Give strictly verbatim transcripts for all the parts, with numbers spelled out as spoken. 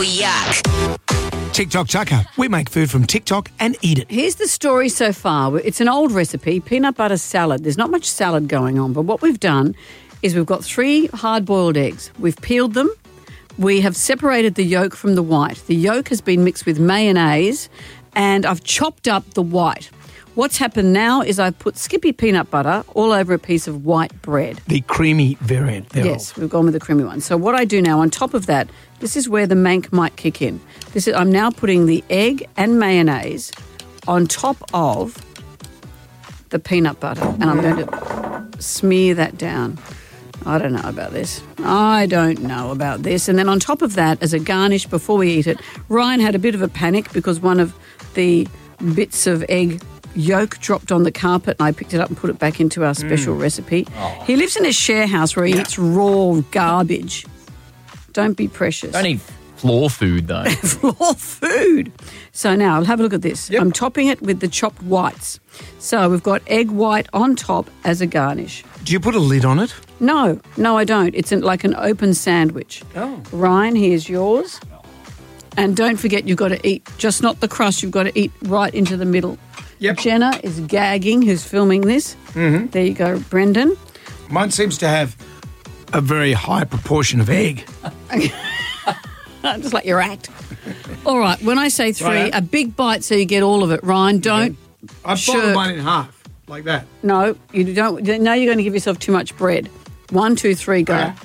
go yuck. TikTok Tucker. We make food from TikTok and eat it. Here's the story so far. It's an old recipe, peanut butter salad. There's not much salad going on, but what we've done is we've got three hard-boiled eggs. We've peeled them. We have separated the yolk from the white. The yolk has been mixed with mayonnaise, and I've chopped up the white. What's happened now is I've put Skippy peanut butter all over a piece of white bread. The creamy variant thereof. Yes, we've gone with the creamy one. So what I do now, on top of that, this is where the mank might kick in. This is I'm now putting the egg and mayonnaise on top of the peanut butter, and I'm going to smear that down. I don't know about this. I don't know about this. And then on top of that, as a garnish before we eat it, Ryan had a bit of a panic because one of the bits of egg yolk dropped on the carpet, and I picked it up and put it back into our special mm. recipe. Oh. He lives in a share house where he yeah. eats raw garbage. Don't be precious. Don't eat floor food, though. Floor food. So now, I'll have a look at this. Yep. I'm topping it with the chopped whites. So we've got egg white on top as a garnish. Do you put a lid on it? No, no, I don't. It's an, like an open sandwich. Oh. Ryan, here's yours. And don't forget, you've got to eat, just not the crust, you've got to eat right into the middle. Yep. Jenna is gagging, who's filming this. Mm-hmm. There you go, Brendan. Mine seems to have a very high proportion of egg. Just like your act. All right, when I say three, right. a big bite so you get all of it. Ryan, don't yeah. I've shirk. folded mine in half, like that. No, you don't. Now you're going to give yourself too much bread. One, two, three, go. Okay.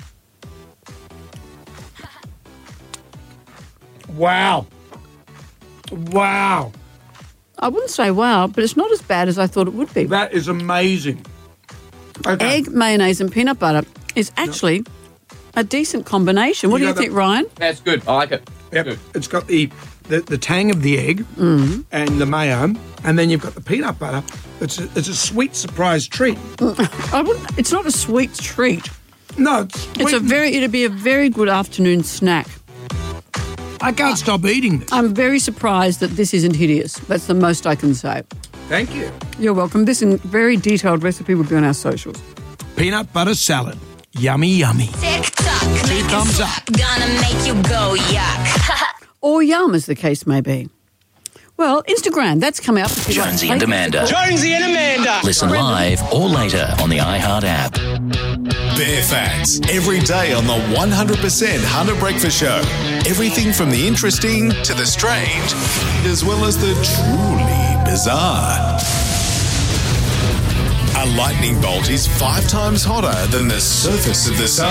Wow. Wow. I wouldn't say wow, but it's not as bad as I thought it would be. That is amazing. Okay. Egg, mayonnaise and peanut butter is actually a decent combination. What you do you think, the, Ryan? That's good. I like it. Yep. Good. It's got the, the, the tang of the egg mm. and the mayo, and then you've got the peanut butter. It's a, it's a sweet surprise treat. I wouldn't, it's not a sweet treat. No, it's sweet. It's a very, it'd be a very good afternoon snack. I can't uh, stop eating this. I'm very surprised that this isn't hideous. That's the most I can say. Thank you. You're welcome. This in very detailed recipe will be on our socials. Peanut butter salad. Yummy, yummy. Tick-tock. Two thumbs up. Gonna make you go yuck. Or yum, as the case may be. Well, Instagram, that's come out. Jonesy and Amanda. Jonesy and Amanda. Listen live or later on the iHeart app. Bare Facts, every day on the one hundred percent Hunter Breakfast Show. Everything from the interesting to the strange, as well as the truly bizarre. A lightning bolt is five times hotter than the surface of the sun.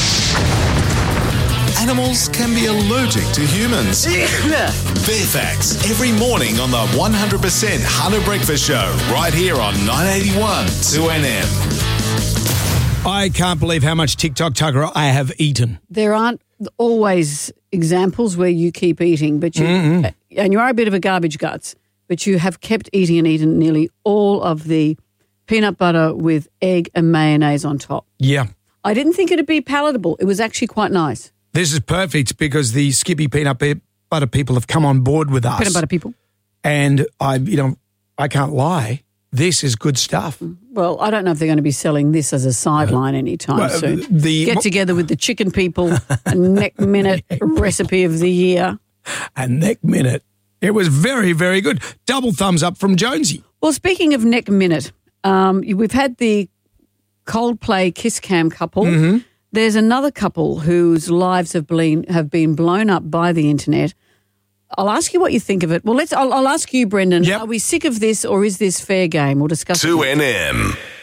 Animals can be allergic to humans. Bare Facts, every morning on the one hundred percent Hunter Breakfast Show, right here on nine eighty-one two N M. I can't believe how much TikTok Tucker I have eaten. There aren't always examples where you keep eating, but you mm-hmm. and you are a bit of a garbage guts, but you have kept eating and eaten nearly all of the peanut butter with egg and mayonnaise on top. Yeah. I didn't think it'd be palatable. It was actually quite nice. This is perfect because the Skippy peanut butter people have come on board with us. Peanut butter people. And I, you know, I can't lie. This is good stuff. Well, I don't know if they're going to be selling this as a sideline anytime well, soon. The, Get together with the chicken people, a neck minute recipe of the year. A neck minute. It was very, very good. Double thumbs up from Jonesy. Well, speaking of neck minute, um, we've had the Coldplay Kiss Cam couple. Mm-hmm. There's another couple whose lives have been have been blown up by the internet. I'll ask you what you think of it. Well, let's. I'll, I'll ask you, Brendan. Yep. Are we sick of this, or is this fair game? We'll discuss. two N M.